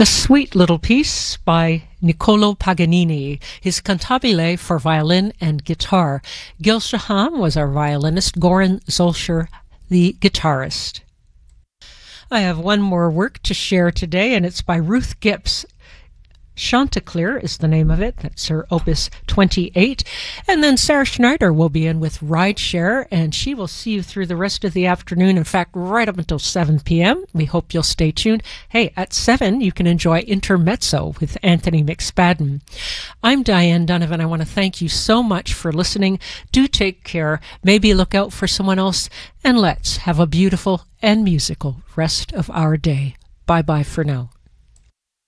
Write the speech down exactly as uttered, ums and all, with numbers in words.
A sweet little piece by Niccolò Paganini, his Cantabile for violin and guitar. Gil Shaham was our violinist, Goran Zolcher the guitarist. I have one more work to share today, and it's by Ruth Gips. Chanticleer is the name of it. That's her opus twenty-eight. And then Sarah Schneider will be in with Rideshare, and she will see you through the rest of the afternoon. In fact, right up until seven p.m. We hope you'll stay tuned. Hey, at seven, you can enjoy Intermezzo with Anthony McSpadden. I'm Diane Donovan. I want to thank you so much for listening. Do take care. Maybe look out for someone else, and let's have a beautiful and musical rest of our day. Bye-bye for now.